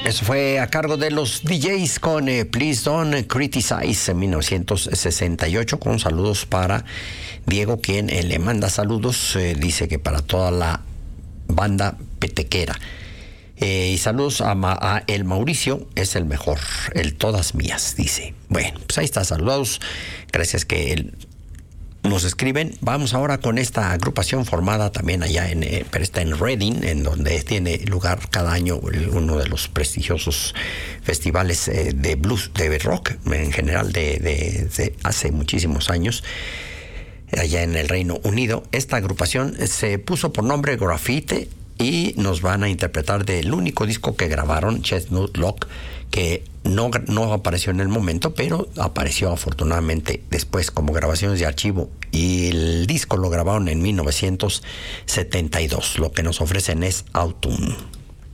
Eso fue a cargo de los DJs con Please Don't Criticize en 1968, con saludos para Diego, quien le manda saludos, dice que para toda la banda petequera. Y saludos a el Mauricio, es el mejor, el todas mías, dice. Bueno, pues ahí está, saludos, gracias que nos escriben. Vamos ahora con esta agrupación formada también allá pero está en Reading, en donde tiene lugar cada año uno de los prestigiosos festivales de blues, de rock en general de hace muchísimos años, allá en el Reino Unido. Esta agrupación se puso por nombre Graffiti y nos van a interpretar del único disco que grabaron, Chestnut Lock, que no apareció en el momento, pero apareció afortunadamente después como grabaciones de archivo, y el disco lo grabaron en 1972. Lo que nos ofrecen es Autumn.